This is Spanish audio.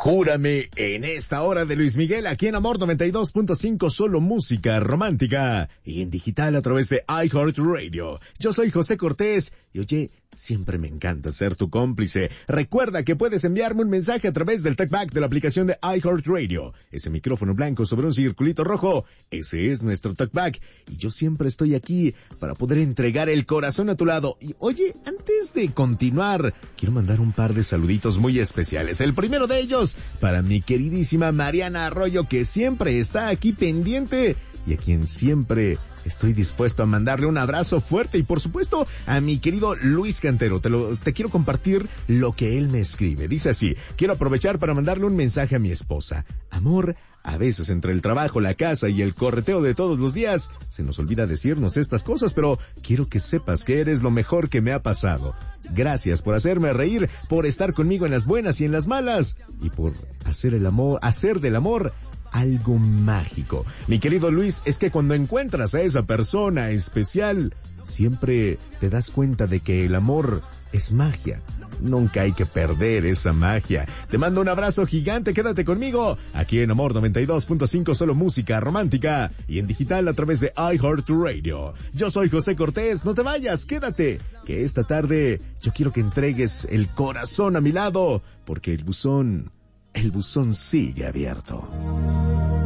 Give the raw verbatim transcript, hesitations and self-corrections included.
Júrame en esta hora de Luis Miguel, aquí en Amor noventa y dos punto cinco, solo música romántica y en digital a través de iHeartRadio. Yo soy José Cortés y oye, siempre me encanta ser tu cómplice. Recuerda que puedes enviarme un mensaje a través del TalkBack de la aplicación de iHeartRadio. Ese micrófono blanco sobre un circulito rojo, ese es nuestro TalkBack y yo siempre estoy aquí para poder entregar el corazón a tu lado. Y oye, antes de continuar, quiero mandar un par de saluditos muy especiales. El primero de ellos para mi queridísima Mariana Arroyo, que siempre está aquí pendiente y a quien siempre estoy dispuesto a mandarle un abrazo fuerte. Y por supuesto a mi querido Luis Cantero, te, lo, te quiero compartir lo que él me escribe. Dice así: quiero aprovechar para mandarle un mensaje a mi esposa. Amor, a veces entre el trabajo, la casa y el correteo de todos los días se nos olvida decirnos estas cosas, pero quiero que sepas que eres lo mejor que me ha pasado. Gracias por hacerme reír, por estar conmigo en las buenas y en las malas y por hacer el amor, hacer del amor algo mágico. Mi querido Luis, es que cuando encuentras a esa persona especial, siempre te das cuenta de que el amor es magia. Nunca hay que perder esa magia. Te mando un abrazo gigante, quédate conmigo, aquí en Amor noventa y dos punto cinco, solo música romántica, y en digital a través de iHeartRadio. Yo soy José Cortés, no te vayas, quédate, que esta tarde yo quiero que entregues el corazón a mi lado, porque el buzón, el buzón sigue abierto.